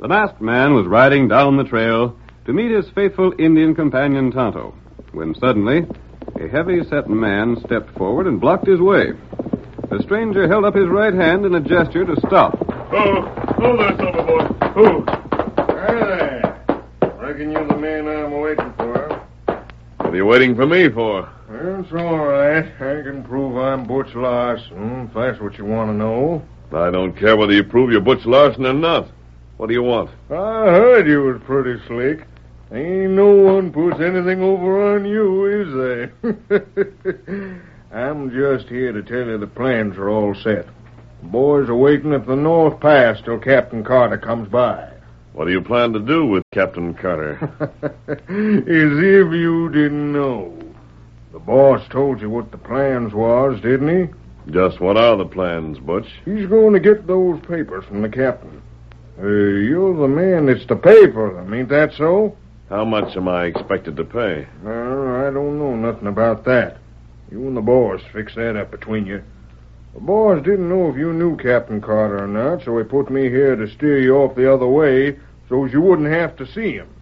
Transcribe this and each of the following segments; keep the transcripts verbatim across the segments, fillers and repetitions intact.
The masked man was riding down the trail to meet his faithful Indian companion Tonto, when suddenly a heavy-set man stepped forward and blocked his way. The stranger held up his right hand in a gesture to stop. Oh, hold there, Silver Boy. Oh. Hi there. Reckon you're the man I'm waiting for. What are you waiting for me for? Well, it's all right. I can prove I'm Butch Larson, if that's what you want to know. I don't care whether you prove you're Butch Larson or not. What do you want? I heard you was pretty slick. Ain't no one puts anything over on you, is they? I'm just here to tell you the plans are all set. The boys are waiting at the North Pass till Captain Carter comes by. What do you plan to do with Captain Carter? As if you didn't know. The boss told you what the plans was, didn't he? Just what are the plans, Butch? He's going to get those papers from the captain. Uh, you're the man that's to pay for them, ain't that so? How much am I expected to pay? Well, I don't know nothing about that. You and the boss fix that up between you. The boss didn't know if you knew Captain Carter or not, so he put me here to steer you off the other way so as you wouldn't have to see him.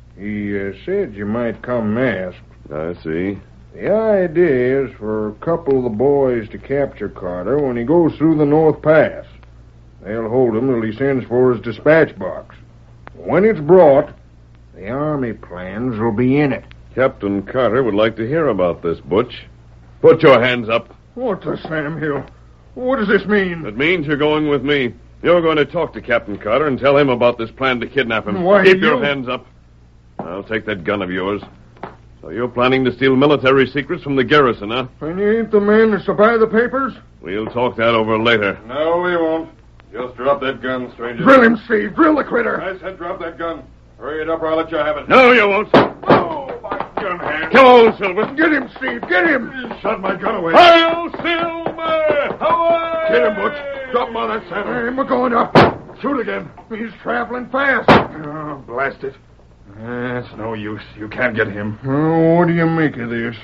He uh, said you might come masked. I see. The idea is for a couple of the boys to capture Carter when he goes through the North Pass. They'll hold him till he sends for his dispatch box. When it's brought, the army plans will be in it. Captain Carter would like to hear about this, Butch. Put your hands up. What the Sam Hill? What does this mean? It means you're going with me. You're going to talk to Captain Carter and tell him about this plan to kidnap him. Why, Keep you... your hands up. I'll take that gun of yours. So you're planning to steal military secrets from the garrison, huh? And you ain't the man that's to buy the papers? We'll talk that over later. No, we won't. Just drop that gun, stranger. Drill him, Steve. Drill the critter. I said drop that gun. Hurry it up or I'll let you have it. No, you won't. Oh, my gun hand. Come on, Silver. Get him, Steve. Get him. You shot my gun away. Hail, Silver! Away! Get him, Butch. Drop him on that saddle. Hey, we're going up. Shoot again. He's traveling fast. Oh, blast it. That's no use. You can't get him. Oh, what do you make of this?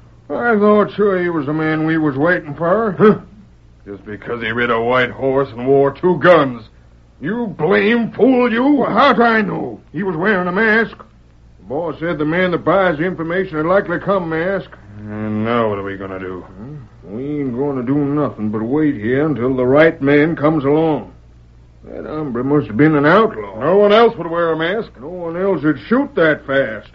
I thought sure he was the man we was waiting for. Huh? Just because he rid a white horse and wore two guns. You blame fool, you. Well, how'd I know? He was wearing a mask. The boss said the man that buys the information would likely come masked. And now what are we going to do? Hmm? We ain't going to do nothing but wait here until the right man comes along. That hombre must have been an outlaw. No one else would wear a mask. No one else would shoot that fast.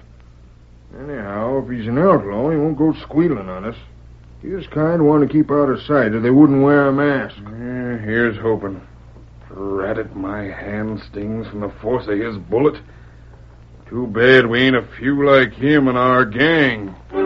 Anyhow, if he's an outlaw, he won't go squealing on us. He just kind of want to keep out of sight or they wouldn't wear a mask. Yeah, here's hoping. Drat it, my hand stings from the force of his bullet. Too bad we ain't a few like him in our gang.